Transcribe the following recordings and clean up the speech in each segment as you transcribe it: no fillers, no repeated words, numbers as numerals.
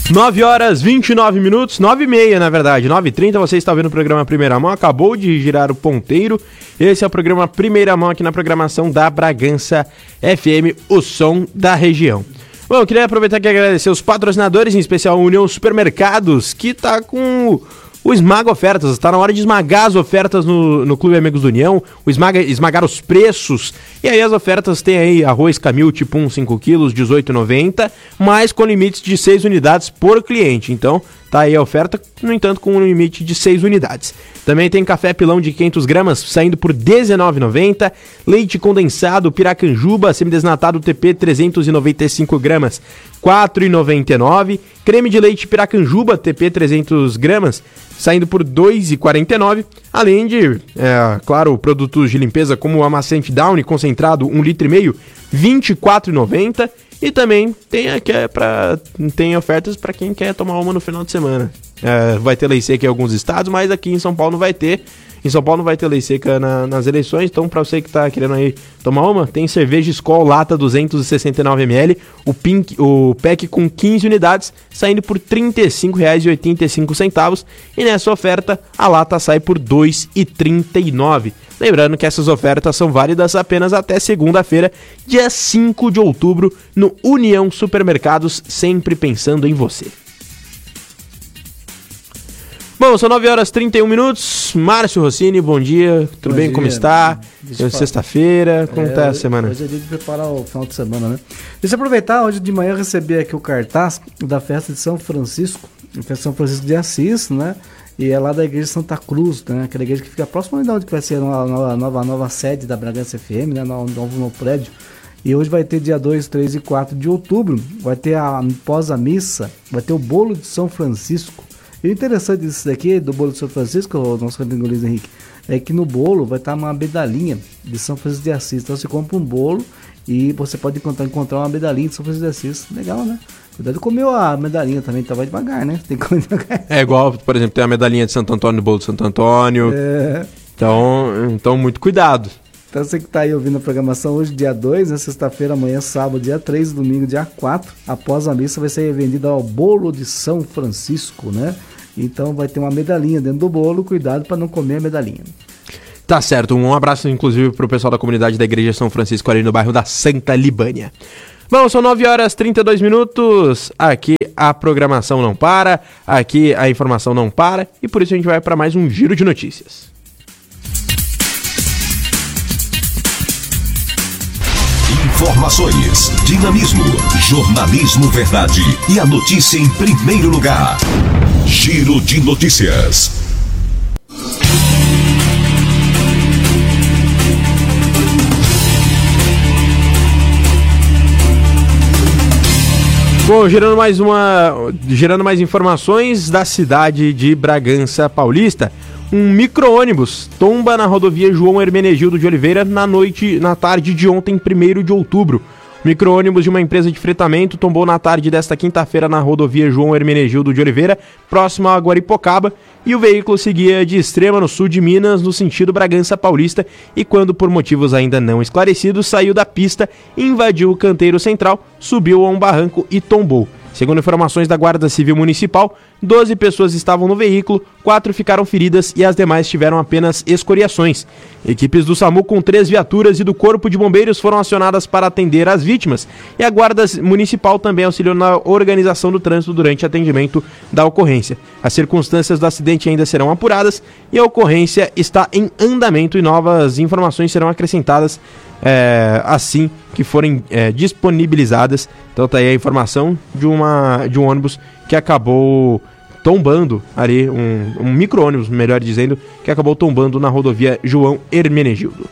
9h29, 9h30 na verdade, 9h30, você está vendo o programa Primeira Mão, acabou de girar o ponteiro, esse é o programa Primeira Mão aqui na programação da Bragança FM, o som da região. Bom, eu queria aproveitar aqui e agradecer os patrocinadores, em especial a União Supermercados, que está com o Esmaga Ofertas. Está na hora de esmagar as ofertas no Clube Amigos da União, esmagar os preços. E aí as ofertas tem aí arroz Camil tipo 1, 5 quilos, R$18,90, mas com limites de 6 unidades por cliente. Então, tá aí a oferta, no entanto, com um limite de 6 unidades. Também tem café pilão de 500 gramas, saindo por R$19,90. Leite condensado Piracanjuba, semidesnatado TP, 395 gramas, R$4,99. Creme de leite Piracanjuba, TP, 300 gramas, saindo por R$2,49. Além de, claro, produtos de limpeza como o amaciante Downy concentrado, 1,5 litro, R$24,90. E também tem ofertas para quem quer tomar uma no final de semana. Vai ter lei seca em alguns estados, mas aqui em São Paulo não vai ter. Em São Paulo não vai ter lei seca nas eleições, então para você que está querendo aí tomar uma, tem cerveja Skol lata 269ml, o pack com 15 unidades, saindo por R$35,85. E nessa oferta, a lata sai por R$2,39. Lembrando que essas ofertas são válidas apenas até segunda-feira, dia 5 de outubro, no União Supermercados, sempre pensando em você. Bom, são 9h31. Márcio Rossini, bom dia. Tudo bem? Como está? Sexta-feira, como está a semana? Hoje é dia de preparar o final de semana, né? Deixa eu aproveitar, hoje de manhã eu recebi aqui o cartaz da festa de São Francisco, a festa de São Francisco de Assis, né? E é lá da igreja de Santa Cruz, né? Aquela igreja que fica próxima de onde vai ser a nova sede da Bragança FM, né? No prédio. E hoje vai ter dia 2, 3 e 4 de outubro, vai ter após a missa, vai ter o bolo de São Francisco. E o interessante disso daqui, do bolo de São Francisco, o nosso amigo Luiz Henrique, é que no bolo vai estar uma medalhinha de São Francisco de Assis. Então você compra um bolo e você pode encontrar uma medalhinha de São Francisco de Assis. Legal, né? Cuidado, comeu a medalhinha também, então vai devagar, né? Tem que comer devagar. É igual, por exemplo, tem a medalhinha de Santo Antônio, do bolo de Santo Antônio. Então muito cuidado. Então você que está aí ouvindo a programação hoje, dia 2, né, sexta-feira, amanhã, sábado, dia 3, domingo, dia 4, após a missa vai ser vendido ao bolo de São Francisco, né? Então vai ter uma medalhinha dentro do bolo, cuidado para não comer a medalhinha. Tá certo, um abraço inclusive para o pessoal da comunidade da Igreja São Francisco ali no bairro da Santa Libânia. Bom, são 9h32, aqui a programação não para, aqui a informação não para e por isso a gente vai para mais um giro de notícias. Informações, dinamismo, jornalismo verdade e a notícia em primeiro lugar. Giro de notícias. Bom, gerando mais informações da cidade de Bragança Paulista. Um micro-ônibus tomba na rodovia João Hermenegildo de Oliveira na tarde de ontem, 1º de outubro. O micro-ônibus de uma empresa de fretamento tombou na tarde desta quinta-feira na rodovia João Hermenegildo de Oliveira, próximo a Guaripocaba, e o veículo seguia de Extrema, no sul de Minas, no sentido Bragança Paulista, e quando, por motivos ainda não esclarecidos, saiu da pista, invadiu o canteiro central, subiu a um barranco e tombou. Segundo informações da Guarda Civil Municipal, 12 pessoas estavam no veículo, 4 ficaram feridas e as demais tiveram apenas escoriações. Equipes do SAMU com 3 viaturas e do Corpo de Bombeiros foram acionadas para atender as vítimas e a Guarda Municipal também auxiliou na organização do trânsito durante o atendimento da ocorrência. As circunstâncias do acidente ainda serão apuradas e a ocorrência está em andamento e novas informações serão acrescentadas assim que forem disponibilizadas. Então tá aí a informação de um ônibus que acabou tombando ali, um micro-ônibus, melhor dizendo, que acabou tombando na rodovia João Hermenegildo.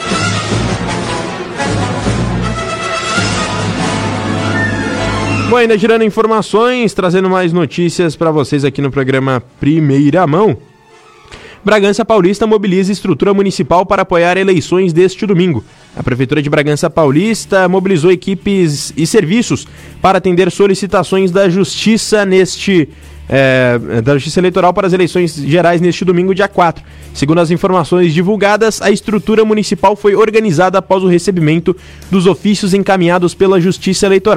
Bom, ainda girando informações, trazendo mais notícias para vocês aqui no programa Primeira Mão. Bragança Paulista mobiliza estrutura municipal para apoiar eleições deste domingo. A Prefeitura de Bragança Paulista mobilizou equipes e serviços para atender solicitações da Justiça da Justiça Eleitoral para as eleições gerais neste domingo, dia 4. Segundo as informações divulgadas, a estrutura municipal foi organizada após o recebimento dos ofícios encaminhados pela Justiça Eleitoral.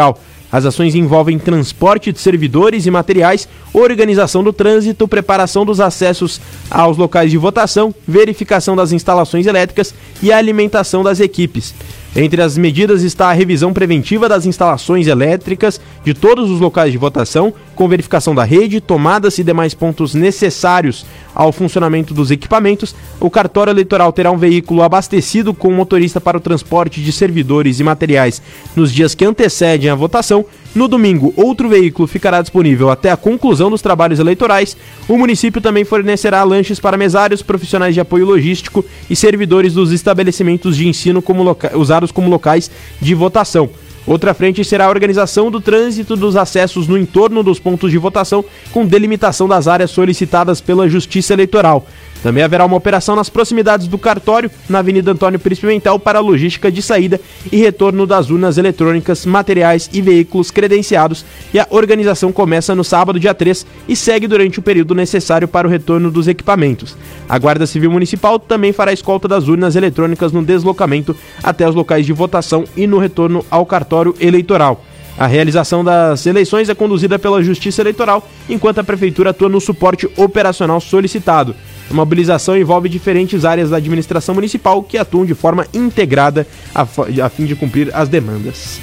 As ações envolvem transporte de servidores e materiais, organização do trânsito, preparação dos acessos aos locais de votação, verificação das instalações elétricas e a alimentação das equipes. Entre as medidas está a revisão preventiva das instalações elétricas de todos os locais de votação, com verificação da rede, tomadas e demais pontos necessários ao funcionamento dos equipamentos. O cartório eleitoral terá um veículo abastecido com motorista para o transporte de servidores e materiais nos dias que antecedem a votação. No domingo, outro veículo ficará disponível até a conclusão dos trabalhos eleitorais. O município também fornecerá lanches para mesários, profissionais de apoio logístico e servidores dos estabelecimentos de ensino usados como locais de votação. Outra frente será a organização do trânsito dos acessos no entorno dos pontos de votação, com delimitação das áreas solicitadas pela Justiça Eleitoral. Também haverá uma operação nas proximidades do cartório, na Avenida Antônio Pires Pimentel, para a logística de saída e retorno das urnas eletrônicas, materiais e veículos credenciados. E a organização começa no sábado, dia 3, e segue durante o período necessário para o retorno dos equipamentos. A Guarda Civil Municipal também fará a escolta das urnas eletrônicas no deslocamento até os locais de votação e no retorno ao cartório eleitoral. A realização das eleições é conduzida pela Justiça Eleitoral, enquanto a Prefeitura atua no suporte operacional solicitado. A mobilização envolve diferentes áreas da administração municipal que atuam de forma integrada a fim de cumprir as demandas.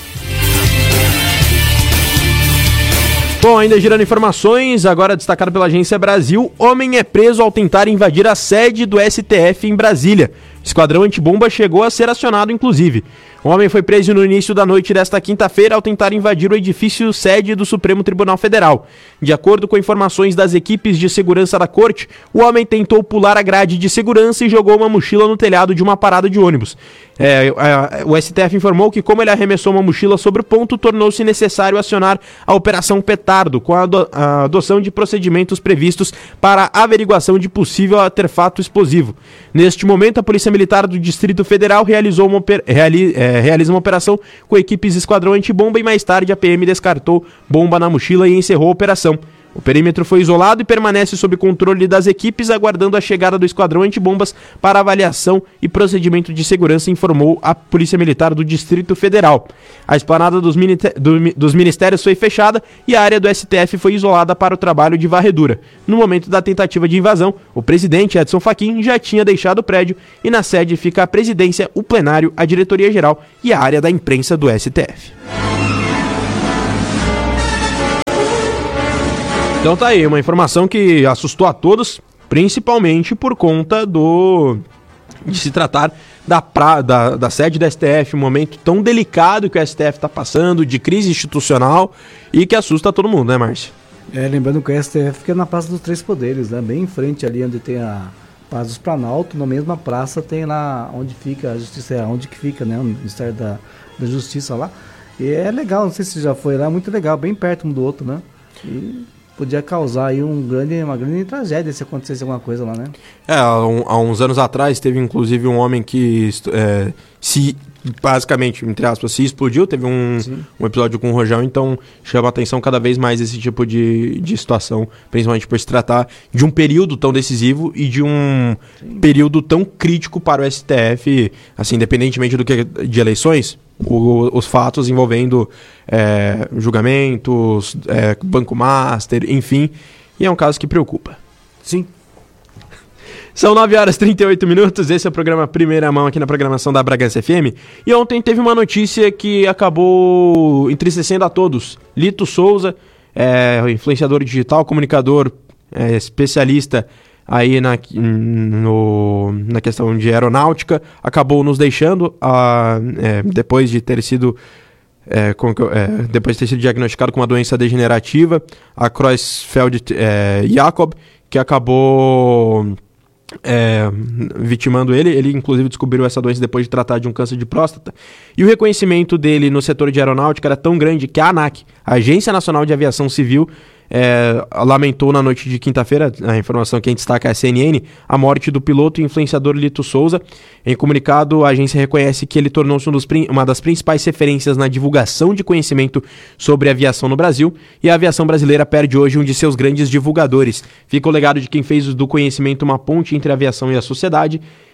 Bom, ainda girando informações, agora destacado pela Agência Brasil, homem é preso ao tentar invadir a sede do STF em Brasília. Esquadrão antibomba chegou a ser acionado, inclusive. O homem foi preso no início da noite desta quinta-feira ao tentar invadir o edifício sede do Supremo Tribunal Federal. De acordo com informações das equipes de segurança da corte, o homem tentou pular a grade de segurança e jogou uma mochila no telhado de uma parada de ônibus. O STF informou que, como ele arremessou uma mochila sobre o ponto, tornou-se necessário acionar a Operação Petardo, com a adoção de procedimentos previstos para a averiguação de possível artefato explosivo. Neste momento, a Polícia Militar do Distrito Federal realiza uma operação com equipes Esquadrão Antibomba e mais tarde a PM descartou bomba na mochila e encerrou a operação. O perímetro foi isolado e permanece sob controle das equipes, aguardando a chegada do Esquadrão Antibombas para avaliação e procedimento de segurança, informou a Polícia Militar do Distrito Federal. A esplanada dos ministérios foi fechada e a área do STF foi isolada para o trabalho de varredura. No momento da tentativa de invasão, o presidente Edson Fachin já tinha deixado o prédio e na sede fica a presidência, o plenário, a diretoria-geral e a área da imprensa do STF. Então tá aí, uma informação que assustou a todos, principalmente por conta de se tratar da sede da STF, um momento tão delicado que o STF está passando, de crise institucional e que assusta todo mundo, né, Márcio? Lembrando que o STF fica na Praça dos Três Poderes, né? Bem em frente ali onde tem a Praça dos Planalto, na mesma praça tem lá onde fica a Justiça, onde que fica, né? O Ministério da Justiça lá. E é legal, não sei se já foi lá, é muito legal, bem perto um do outro, né? E podia causar aí uma grande tragédia se acontecesse alguma coisa lá, né? Há uns anos atrás teve inclusive um homem que basicamente, entre aspas, se explodiu, teve um episódio com o Rojão, então chama a atenção cada vez mais esse tipo de situação, principalmente por se tratar de um período tão decisivo e de um período tão crítico para o STF, assim, independentemente de eleições, os fatos envolvendo julgamentos, Banco Master, enfim, e é um caso que preocupa. Sim. São 9h38, esse é o programa Primeira Mão aqui na programação da Bragança FM. E ontem teve uma notícia que acabou entristecendo a todos. Lito influenciador digital, comunicador, especialista aí na questão de aeronáutica, acabou nos deixando depois de ter sido diagnosticado com uma doença degenerativa, a Creutzfeldt-Jakob, que acabou vitimando ele. Ele inclusive descobriu essa doença depois de tratar de um câncer de próstata, e o reconhecimento dele no setor de aeronáutica era tão grande que a ANAC, a Agência Nacional de Aviação Civil, lamentou na noite de quinta-feira, a informação que a gente destaca é a CNN, a morte do piloto e influenciador Lito Souza. Em comunicado, a agência reconhece que ele tornou-se uma das principais referências na divulgação de conhecimento sobre a aviação no Brasil, e a aviação brasileira perde hoje um de seus grandes divulgadores. Fica o legado de quem fez do conhecimento uma ponte entre a aviação e a sociedade.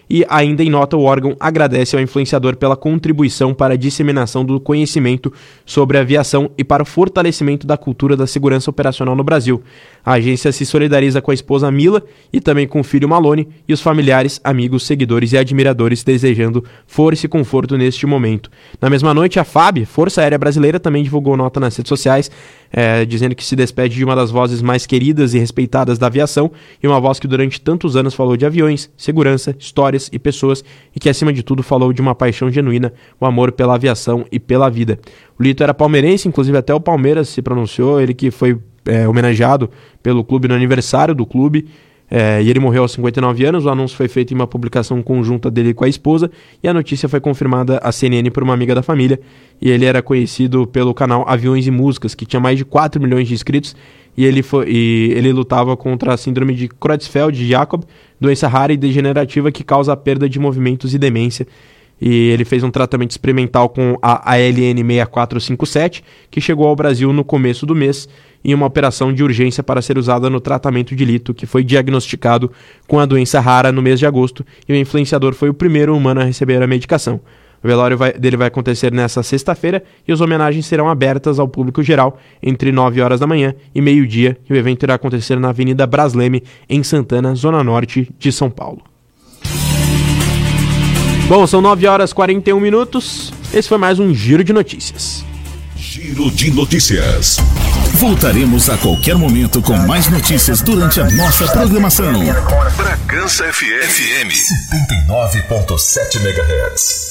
E ainda em nota, o órgão agradece ao influenciador pela contribuição para a disseminação do conhecimento sobre a aviação e para o fortalecimento da cultura da segurança operacional no Brasil. A agência se solidariza com a esposa Mila e também com o filho Malone e os familiares, amigos, seguidores e admiradores, desejando força e conforto neste momento. Na mesma noite, a FAB, Força Aérea Brasileira, também divulgou nota nas redes sociais, dizendo que se despede de uma das vozes mais queridas e respeitadas da aviação e uma voz que durante tantos anos falou de aviões, segurança, histórias e pessoas e que acima de tudo falou de uma paixão genuína, o amor pela aviação e pela vida. O Lito era palmeirense, inclusive até o Palmeiras se pronunciou, ele que foi homenageado pelo clube no aniversário do clube, e ele morreu aos 59 anos. O anúncio foi feito em uma publicação conjunta dele com a esposa e a notícia foi confirmada à CNN por uma amiga da família. E ele era conhecido pelo canal Aviões e Músicas, que tinha mais de 4 milhões de inscritos, e ele lutava contra a síndrome de Creutzfeldt-Jakob, doença rara e degenerativa que causa a perda de movimentos e demência. E ele fez um tratamento experimental com a ALN 6457, que chegou ao Brasil no começo do mês, em uma operação de urgência para ser usada no tratamento de Lito, que foi diagnosticado com a doença rara no mês de agosto, e o influenciador foi o primeiro humano a receber a medicação. O velório dele vai acontecer nesta sexta-feira e as homenagens serão abertas ao público geral entre 9 horas da manhã e meio-dia, e o evento irá acontecer na Avenida Brasleme, em Santana, Zona Norte de São Paulo. Bom, são 9 horas e 41 minutos. Esse foi mais um Giro de Notícias. Giro de Notícias. Voltaremos a qualquer momento com mais notícias durante a nossa programação. Bragança FM 79.7 MHz.